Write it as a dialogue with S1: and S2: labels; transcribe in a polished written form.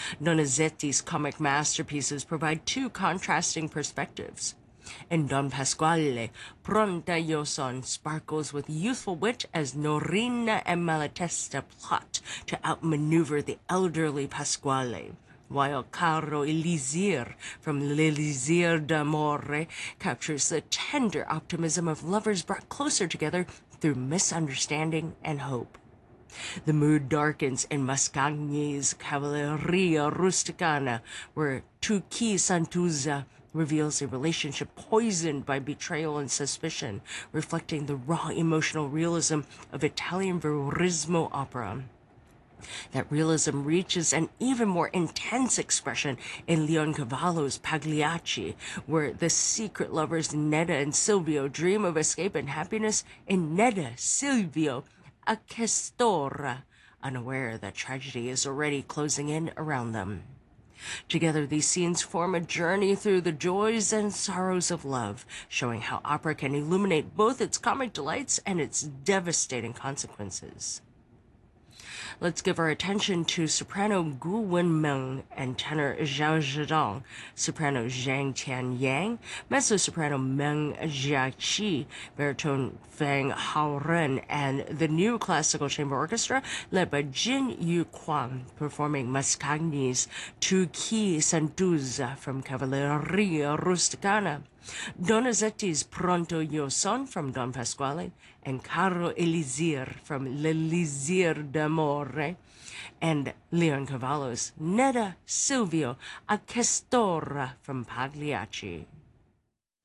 S1: Donizetti's comic masterpieces provide two contrasting perspectives. In Don Pasquale, Pronta Io Son sparkles with youthful wit as Norina and Malatesta plot to outmaneuver the elderly Pasquale, while Caro Elisir from L'Elisir d'Amore captures the tender optimism of lovers brought closer together through misunderstanding and hope. The mood darkens in Mascagni's Cavalleria Rusticana, where Tucci Santuzza reveals a relationship poisoned by betrayal and suspicion, reflecting the raw emotional realism of Italian Verismo opera. That realism reaches an even more intense expression in Leoncavallo's Pagliacci, where the secret lovers Neda and Silvio dream of escape and happiness in Neda, Silvio, a Questora, unaware that tragedy is already closing in around them. Together, these scenes form a journey through the joys and sorrows of love, showing how opera can illuminate both its comic delights and its devastating consequences. Let's give our attention to soprano Gu Wenmeng and tenor Zhao Zhedong, soprano Zhang Tianyang, mezzo-soprano Meng Jiaqi, baritone Fang Haoren, and the new classical chamber orchestra led by Jin Yu Kwang, performing Mascagni's Tucci Santuzza from Cavalleria Rusticana, Donizetti's Pronto Io Son from Don Pasquale, and Caro Elisir from L'Elisir d'Amore, and Leoncavallo's Neda Silvio a Questora from Pagliacci.